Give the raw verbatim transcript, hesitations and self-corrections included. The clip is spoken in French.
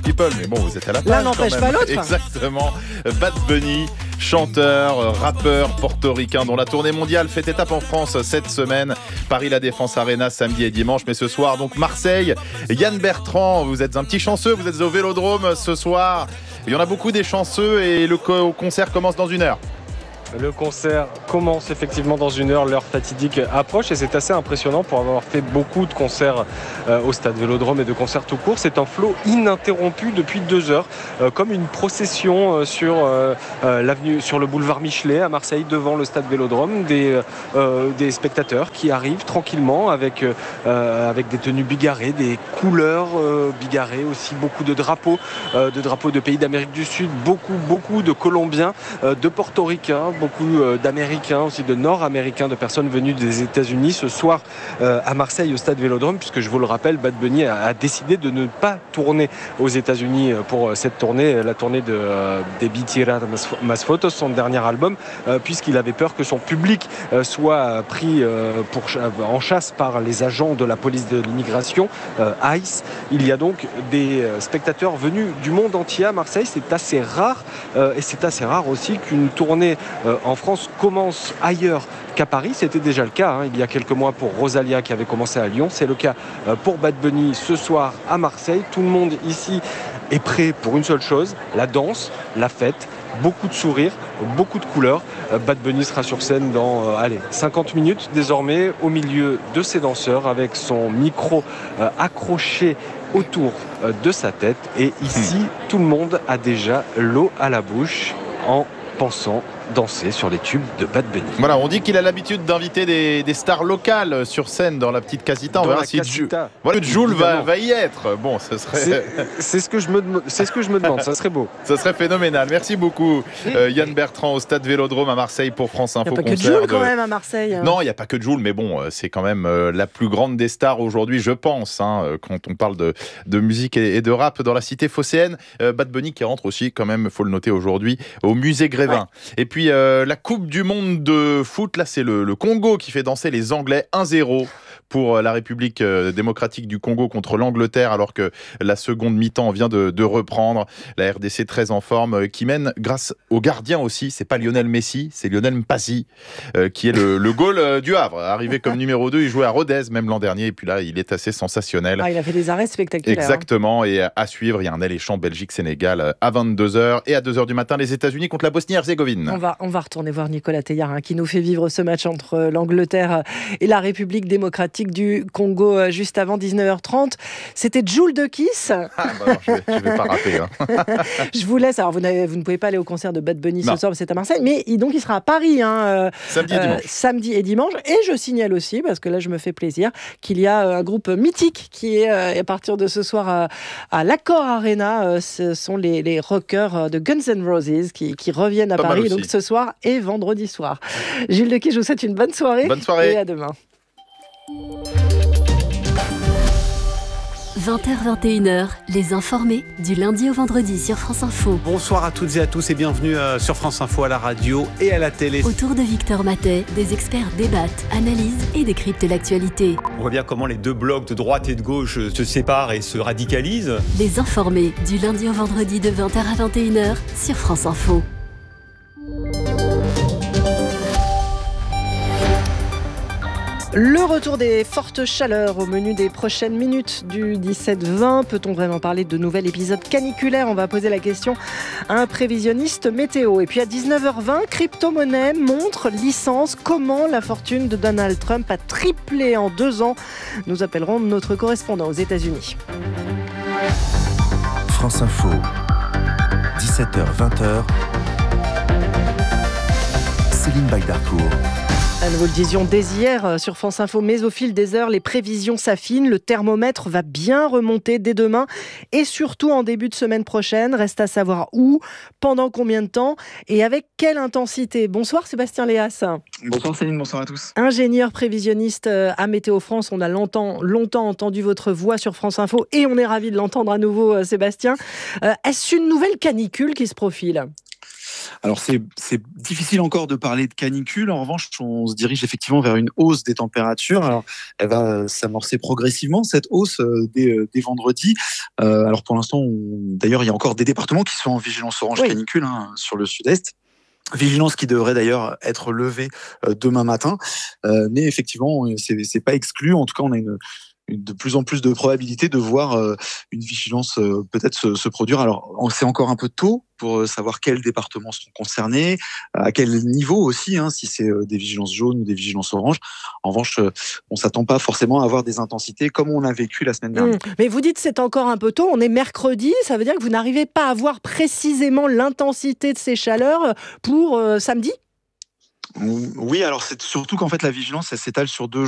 People, mais bon, vous êtes à la page. L'un n'empêche pas l'autre. Exactement. Bad Bunny, chanteur, rappeur portoricain dont la tournée mondiale fait étape en France cette semaine. Paris La Défense Arena samedi et dimanche, mais ce soir donc Marseille. Yann Bertrand, vous êtes un petit chanceux, vous êtes au Vélodrome ce soir. Il y en a beaucoup des chanceux et le concert commence dans une heure. Le concert commence effectivement dans une heure, l'heure fatidique approche et c'est assez impressionnant pour avoir fait beaucoup de concerts euh, au stade Vélodrome et de concerts tout court. C'est un flot ininterrompu depuis deux heures, euh, comme une procession euh, sur, euh, euh, l'avenue, sur le boulevard Michelet à Marseille devant le stade Vélodrome. Des, euh, des spectateurs qui arrivent tranquillement avec, euh, avec des tenues bigarrées, des couleurs euh, bigarrées, aussi beaucoup de drapeaux, euh, de drapeaux de pays d'Amérique du Sud, beaucoup, beaucoup de Colombiens, euh, de Portoricains, beaucoup d'Américains, aussi de Nord-Américains, de personnes venues des États-Unis ce soir euh, à Marseille au stade Vélodrome, puisque je vous le rappelle, Bad Bunny a, a décidé de ne pas tourner aux États-Unis pour cette tournée, la tournée de euh, Debí Tirar Más Fotos, son dernier album, euh, puisqu'il avait peur que son public euh, soit pris euh, pour, en chasse par les agents de la police de l'immigration, euh, ICE. Il y a donc des spectateurs venus du monde entier à Marseille. C'est assez rare euh, et c'est assez rare aussi qu'une tournée euh, en France commence ailleurs qu'à Paris. C'était déjà le cas hein, il y a quelques mois pour Rosalia qui avait commencé à Lyon. C'est le cas euh, pour Bad Bunny ce soir à Marseille. Tout le monde ici est prêt pour une seule chose, la danse, la fête. Beaucoup de sourires, beaucoup de couleurs. Euh, Bad Bunny sera sur scène dans euh, allez, cinquante minutes désormais au milieu de ses danseurs avec son micro euh, accroché autour euh, de sa tête. Et ici, mmh. tout le monde a déjà l'eau à la bouche en pensant danser sur les tubes de Bad Bunny. Voilà, on dit qu'il a l'habitude d'inviter des, des stars locales sur scène dans la petite casita. On dans verra si Ju- voilà, Jules va, va y être. Bon, ce serait. C'est, c'est, ce que je me, c'est ce que je me demande. Ça serait beau. Ça serait phénoménal. Merci beaucoup, euh, Yann Bertrand au stade Vélodrome à Marseille pour France Info. Il n'y a pas que Jules de... quand même à Marseille. Hein. Non, il n'y a pas que Jules, mais bon, c'est quand même euh, la plus grande des stars aujourd'hui, je pense, hein, quand on parle de, de musique et, et de rap dans la cité phocéenne. Euh, Bad Bunny qui rentre aussi, quand même, il faut le noter aujourd'hui, au musée Grévin. Ouais. Et puis euh, la Coupe du monde de foot, là c'est le, le Congo qui fait danser les Anglais un zéro pour la République démocratique du Congo contre l'Angleterre, alors que la seconde mi-temps vient de, de reprendre. La R D C très en forme, qui mène grâce au gardien aussi. C'est pas Lionel Messi, c'est Lionel Mpassi, euh, qui est le, le goal euh, du Havre. Arrivé comme numéro deux, il jouait à Rodez même l'an dernier, et puis là il est assez sensationnel. Ah, il a fait des arrêts spectaculaires. Exactement, hein. Et à suivre, il y a un alléchant Belgique-Sénégal à vingt-deux heures, et à deux heures du matin, les États-Unis contre la Bosnie-Herzégovine. On va, on va retourner voir Nicolas Teilhard, hein, qui nous fait vivre ce match entre l'Angleterre et la République démocratique du Congo juste avant dix-neuf heures trente. C'était Jul de Kiss. Ah bah alors, je ne vais, vais pas rater. Hein. Je vous laisse. Alors, vous, vous ne pouvez pas aller au concert de Bad Bunny non. ce soir, c'est à Marseille, mais il, donc il sera à Paris hein, samedi, et euh, samedi et dimanche. Et je signale aussi, parce que là je me fais plaisir, qu'il y a un groupe mythique qui est euh, à partir de ce soir à, à l'Accor Arena. Euh, ce sont les, les rockers de Guns N' Roses qui, qui reviennent à pas Paris donc ce soir et vendredi soir. Jules de Kiss, je vous souhaite une bonne soirée. Bonne soirée. Et à demain. vingt heures vingt et une heures, les informés du lundi au vendredi sur France Info. Bonsoir à toutes et à tous et bienvenue euh, sur France Info à la radio et à la télé. Autour de Victor Matet, des experts débattent, analysent et décryptent l'actualité. On voit bien comment les deux blocs de droite et de gauche se séparent et se radicalisent. Les informés du lundi au vendredi de vingt heures à vingt et une heures sur France Info. Le retour des fortes chaleurs au menu des prochaines minutes du dix-sept vingt. Peut-on vraiment parler de nouvel épisode caniculaire ? On va poser la question à un prévisionniste météo. Et puis à dix-neuf heures vingt, crypto-monnaie, montre, licence. Comment la fortune de Donald Trump a triplé en deux ans ? Nous appellerons notre correspondant aux États-Unis. France Info, dix-sept heures vingt. Céline Baydarcourt. Nous vous le disions dès hier sur France Info, mais au fil des heures, les prévisions s'affinent. Le thermomètre va bien remonter dès demain et surtout en début de semaine prochaine. Reste à savoir où, pendant combien de temps et avec quelle intensité. Bonsoir Sébastien Léas. Bonsoir Céline, bonsoir à tous. Ingénieur prévisionniste à Météo France, on a longtemps, longtemps entendu votre voix sur France Info et on est ravis de l'entendre à nouveau Sébastien. Euh, est-ce une nouvelle canicule qui se profile ? Alors c'est, c'est difficile encore de parler de canicule. En revanche, on se dirige effectivement vers une hausse des températures. Alors elle va s'amorcer progressivement, cette hausse, euh, dès, euh, dès vendredi. Euh, alors pour l'instant, on... d'ailleurs, il y a encore des départements qui sont en vigilance orange oui. canicule hein, sur le sud-est. Vigilance qui devrait d'ailleurs être levée euh, demain matin. Euh, mais effectivement, c'est, c'est pas exclu. En tout cas, on a une de plus en plus de probabilité de voir euh, une vigilance euh, peut-être se, se produire. Alors, on sait encore un peu tôt pour savoir quels départements sont concernés, à quel niveau aussi, hein, si c'est euh, des vigilances jaunes ou des vigilances oranges. En revanche, euh, on s'attend pas forcément à avoir des intensités comme on a vécu la semaine dernière. Mmh. Mais vous dites c'est encore un peu tôt, on est mercredi, ça veut dire que vous n'arrivez pas à voir précisément l'intensité de ces chaleurs pour euh, samedi ? Oui, alors c'est surtout qu'en fait la vigilance, elle s'étale sur deux